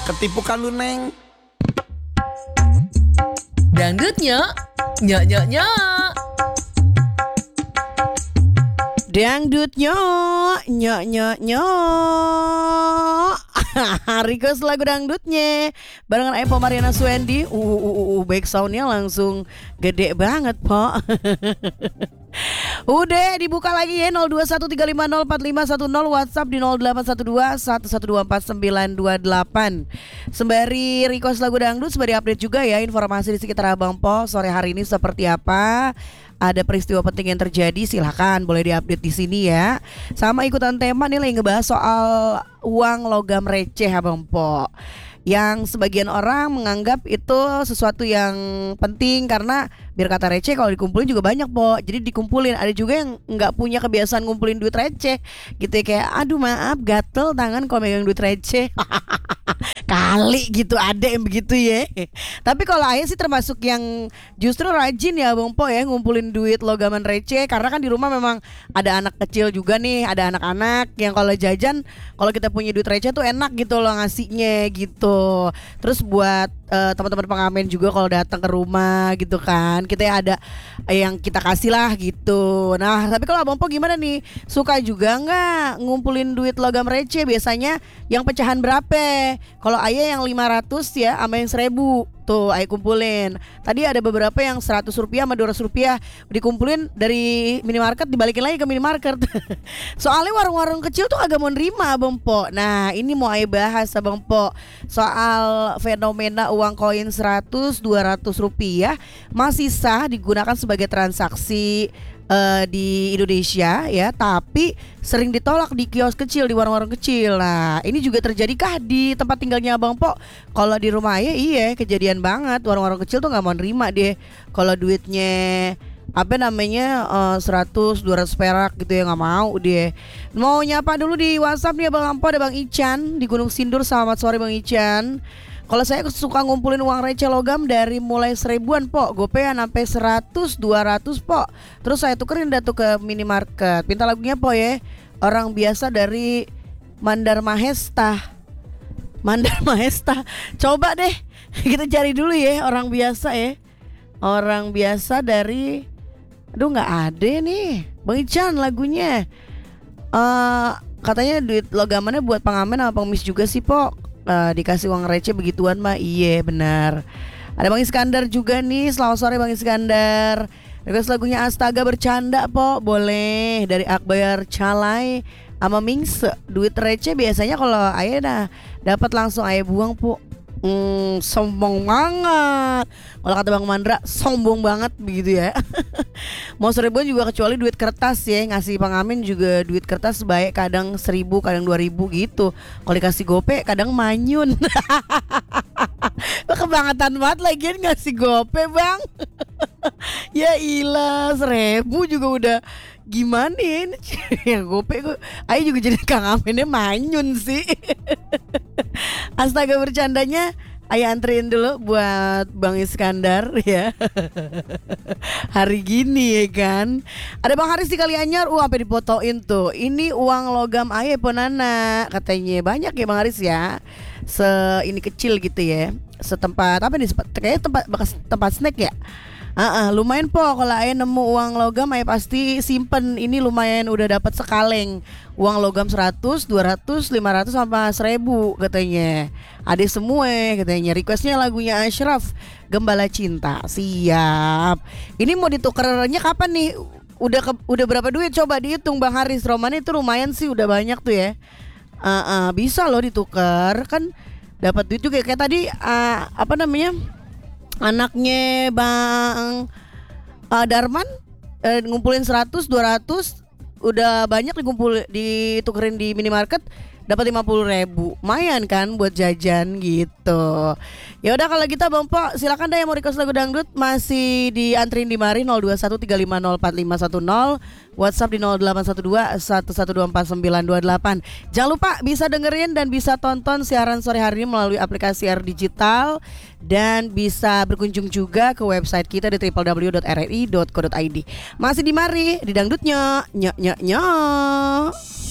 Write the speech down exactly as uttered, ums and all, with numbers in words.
Ketipu kan lu Neng? Dangdutnya, nyok nyok nyok. Dangdutnya, nyok nyok nyok. Request lagu dangdutnya barengan Epo Mariana Swendi. Uh, uh, uh, uh, back soundnya langsung gede banget, Po. Udah dibuka lagi ya nol dua satu tiga lima nol empat lima satu nol, WhatsApp di nol delapan satu dua satu satu dua empat sembilan dua delapan. Sembari request lagu dangdut, sembari update juga ya informasi di sekitar Abang Po sore hari ini seperti apa. Ada peristiwa penting yang terjadi, silahkan boleh diupdate di sini ya. Sama ikutan tema nih lagi ngebahas soal uang logam receh Abang Po, yang sebagian orang menganggap itu sesuatu yang penting karena biar kata receh kalau dikumpulin juga banyak, Po. Jadi dikumpulin. Ada juga yang nggak punya kebiasaan ngumpulin duit receh gitu ya, kayak aduh maaf gatel tangan kalau megang duit receh. Kali gitu ada yang begitu ya. Tapi kalau Ayah sih termasuk yang justru rajin ya Bang Po ya ngumpulin duit logaman receh, karena kan di rumah memang ada anak kecil juga nih, ada anak-anak yang kalau jajan kalau kita punya duit receh tuh enak gitu loh ngasihnya gitu. Terus buat uh, teman-teman pengamen juga kalau datang ke rumah gitu kan, kita ada yang kita kasih lah gitu. Nah tapi kalau Abang Po gimana nih, suka juga nggak ngumpulin duit logam receh? Biasanya yang pecahan berapa? Kalau Ayah yang lima ratus ya sama yang seribu tuh Ayah kumpulin. Tadi ada beberapa yang seratus rupiah sama dua ratus rupiah dikumpulin dari minimarket, dibalikin lagi ke minimarket. Soalnya warung-warung kecil tuh agak mau nerima Abang Po. Nah ini mau Ayah bahas Abang Po soal fenomena uang koin seratus dua ratus rupiah masih sah digunakan sebagai transaksi Uh, di Indonesia ya, tapi sering ditolak di kios kecil, di warung-warung kecil. Nah ini juga terjadi kah di tempat tinggalnya Abang Po? Kalau di rumah ya iya kejadian banget, warung-warung kecil tuh nggak mau nerima deh kalau duitnya apa namanya uh, seratus dua ratus perak gitu ya, nggak mau dia. Mau nyapa dulu di WhatsApp nih Abang Po, ada Bang Ican di Gunung Sindur. Selamat sore Bang Ican. Kalau saya suka ngumpulin uang receh logam dari mulai seribuan, Po, gopean sampai seratus dua ratus, Po. Terus saya tukerin dah tuh ke minimarket. Pinta lagunya Po ya. Orang biasa dari Mandar Mahesta. Mandar Mahesta. Coba deh kita cari dulu ya orang biasa ya. Orang biasa dari, aduh nggak ada nih Bang Ican lagunya. uh, Katanya duit logamannya buat pengamen sama pengemis juga sih, Po. Uh, dikasih uang receh begituan mah iya benar. Ada Bang Iskandar juga nih. Selamat sore Bang Iskandar. Request lagunya Astaga Bercanda, Po, boleh dari Akbayar Calai sama Mingse. Duit receh biasanya kalau Ayah dah dapat langsung Ayah buang, Po. Hmm, sombong banget. Kalau kata Bang Mandra, sombong banget begitu ya. Mau seribuan juga kecuali duit kertas ya. Ngasih pengamen juga duit kertas baik, kadang seribu, kadang dua ribu gitu. Kalau dikasih gope kadang manyun. Kebangetan banget lagian ngasih gope Bang. Ya ilah, seribu juga udah gimana ini. Ya gope gue Ayo juga jadi kang amennya manyun sih. Astaga bercandanya Ayah anterin dulu buat Bang Iskandar ya. Hari gini ya kan. Ada Bang Haris di Kalianyar. Uh sampai dipotoin tuh. Ini uang logam Ayah Ponana. Katanya banyak ya Bang Haris ya. Se ini kecil gitu ya. Setempat apa nih? Kayaknya tempat bekas tempat snack ya. Uh, uh, lumayan Po, kalau Ayah nemu uang logam Ayah pasti simpen. Ini lumayan udah dapat sekaleng uang logam seratus, dua ratus, lima ratus sama seribu katanya. Ada semua katanya. Requestnya lagunya Ashraf, Gembala Cinta. Siap. Ini mau ditukernya kapan nih? Udah ke, udah berapa duit? Coba dihitung Bang Haris. Roman itu lumayan sih, udah banyak tuh ya. Uh, uh, bisa loh ditukar kan, dapat duit juga kayak tadi uh, apa namanya? Anaknya Bang uh, Darman uh, ngumpulin seratus, dua ratus, udah banyak dikumpul ditukerin di minimarket, dapat lima puluh ribu. Lumayan kan buat jajan gitu. Ya udah kalau gitu Bang Po, silakan deh yang mau request lagu dangdut masih diantrin di mari nol dua satu tiga lima nol empat lima satu nol, WhatsApp di nol delapan satu dua satu satu dua empat sembilan dua delapan. Jangan lupa bisa dengerin dan bisa tonton siaran sore hari ini melalui aplikasi R Digital, dan bisa berkunjung juga ke website kita di w w w dot r r i dot co dot i d. Masih di mari di dangdutnya nyok nyok nyok.